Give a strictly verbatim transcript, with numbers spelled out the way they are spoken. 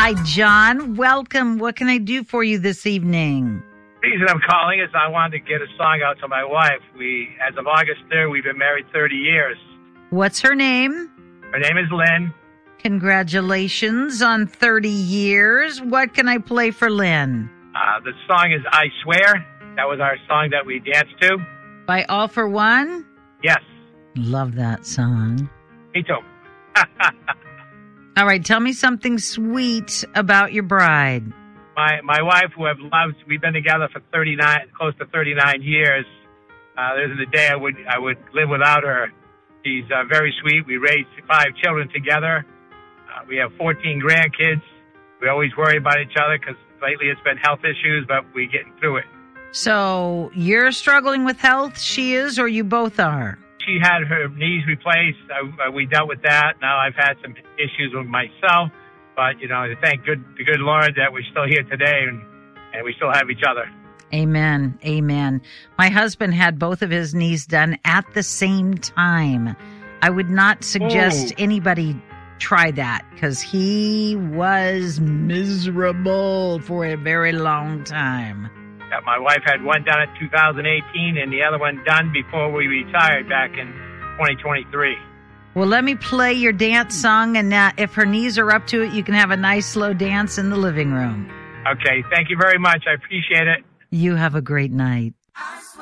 Hi, John. Welcome. What can I do for you this evening? The reason I'm calling is I wanted to get a song out to my wife. We, as of August third, we've been married thirty years. What's her name? Her name is Lynn. Congratulations on thirty years. What can I play for Lynn? Uh, the song is I Swear. That was our song that we danced to. By All for One? Yes. Love that song. Me too. All right, tell me something sweet about your bride. My my wife, who I've loved, we've been together for thirty-nine, close to thirty-nine years. Uh, there isn't a day I would I would live without her. She's uh, very sweet. We raised five children together. Uh, we have fourteen grandkids. We always worry about each other because lately it's been health issues, but we're getting through it. So you're struggling with health, she is, or you both are? She had her knees replaced. Uh, we dealt with that. Now I've had some issues with myself. But, you know, thank good, the good Lord that we're still here today and, and we still have each other. Amen. Amen. My husband had both of his knees done at the same time. I would not suggest Ooh. anybody try that because he was miserable for a very long time. Yeah, my wife had one done in two thousand eighteen and the other one done before we retired back in twenty twenty-three. Well, let me play your dance song, and uh, if her knees are up to it, you can have a nice slow dance in the living room. Okay, thank you very much. I appreciate it. You have a great night.